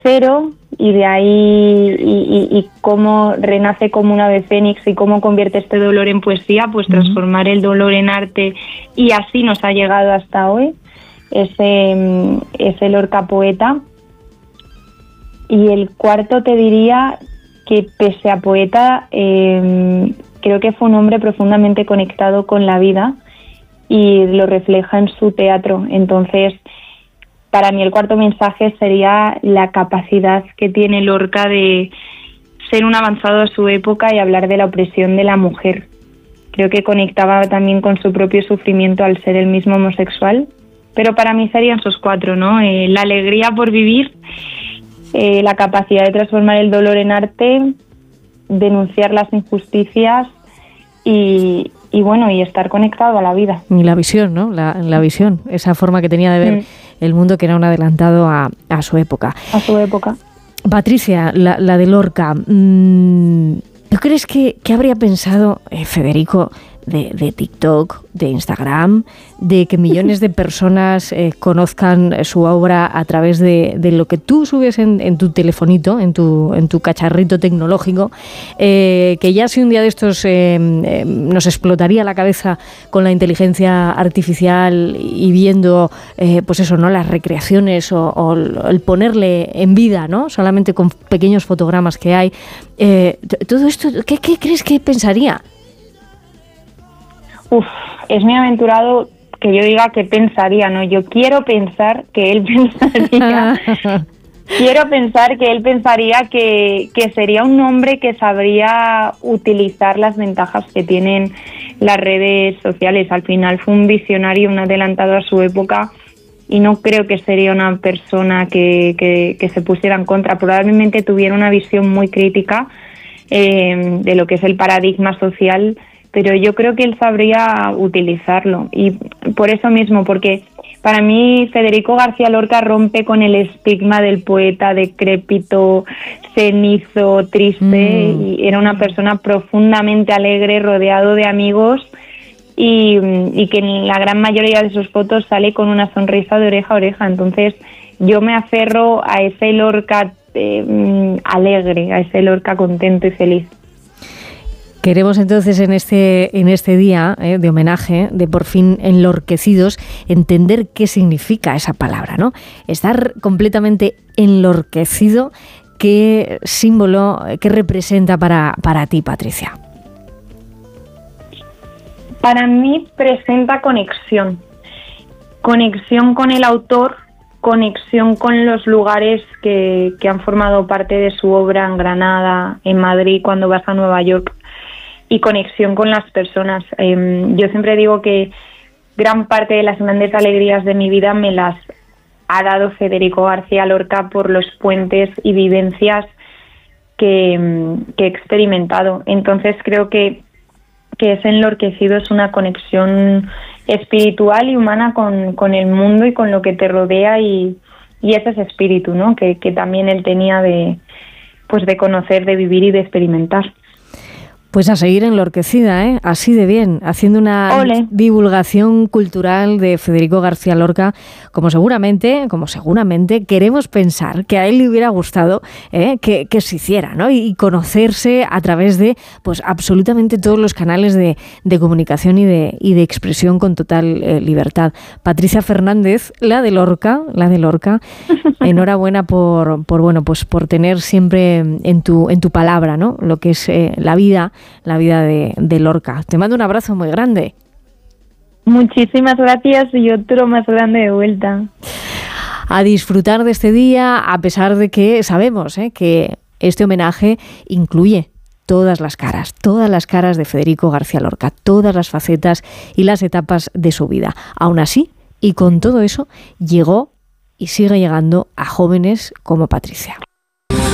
cero, y de ahí y cómo renace como un ave fénix y cómo convierte este dolor en poesía, pues transformar el dolor en arte, y así nos ha llegado hasta hoy ese Lorca poeta. Y el cuarto te diría que, pese a poeta, creo que fue un hombre profundamente conectado con la vida y lo refleja en su teatro. Entonces, para mí el cuarto mensaje sería la capacidad que tiene Lorca de ser un avanzado a su época y hablar de la opresión de la mujer. Creo que conectaba también con su propio sufrimiento al ser él mismo homosexual, pero para mí serían esos cuatro, ¿no? La alegría por vivir, la capacidad de transformar el dolor en arte, denunciar las injusticias y estar conectado a la vida. Y la visión, ¿no? La visión, esa forma que tenía de ver el mundo, que era un adelantado a su época. A su época. Patricia, la de Lorca, ¿tú crees que habría pensado Federico de TikTok, de Instagram, de que millones de personas conozcan su obra a través de lo que tú subes en tu telefonito, en tu cacharrito tecnológico, que ya si un día de estos nos explotaría la cabeza con la inteligencia artificial y viendo pues eso, ¿no?, las recreaciones o el ponerle en vida, ¿no?, solamente con pequeños fotogramas que hay, todo esto, ¿qué crees que pensaría? Es muy aventurado que yo diga que pensaría, ¿no? Yo quiero pensar que él pensaría. Quiero pensar que él pensaría que sería un hombre que sabría utilizar las ventajas que tienen las redes sociales. Al final fue un visionario, un adelantado a su época, y no creo que sería una persona que se pusiera en contra. Probablemente tuviera una visión muy crítica de lo que es el paradigma social, pero yo creo que él sabría utilizarlo. Y por eso mismo, porque para mí Federico García Lorca rompe con el estigma del poeta decrépito, cenizo, triste, y era una persona profundamente alegre, rodeado de amigos, y que en la gran mayoría de sus fotos sale con una sonrisa de oreja a oreja. Entonces yo me aferro a ese Lorca alegre, a ese Lorca contento y feliz. Queremos entonces en este día de homenaje, de por fin enlorquecidos, entender qué significa esa palabra, ¿no? Estar completamente enlorquecido, ¿qué símbolo, qué representa para ti, Patricia? Para mí presenta conexión con el autor, conexión con los lugares que han formado parte de su obra, en Granada, en Madrid, cuando vas a Nueva York, y conexión con las personas. Yo siempre digo que gran parte de las grandes alegrías de mi vida me las ha dado Federico García Lorca por los puentes y vivencias que he experimentado. Entonces creo que ese enlorquecido es una conexión espiritual y humana con el mundo y con lo que te rodea, y ese es espíritu, ¿no?, que también él tenía de conocer, de vivir y de experimentar. Pues a seguir enlorquecida, así de bien, haciendo una divulgación cultural de Federico García Lorca, como seguramente queremos pensar que a él le hubiera gustado que se hiciera, ¿no? Y conocerse a través de pues absolutamente todos los canales de comunicación y de expresión con total libertad. Patricia Fernández, la de Lorca, enhorabuena por tener siempre en tu palabra, ¿no?, lo que es la vida de Lorca. Te mando un abrazo muy grande. Muchísimas gracias, y otro más grande de vuelta. A disfrutar de este día, a pesar de que sabemos que este homenaje incluye todas las caras de Federico García Lorca, todas las facetas y las etapas de su vida. Aún así, y con todo eso, llegó y sigue llegando a jóvenes como Patricia.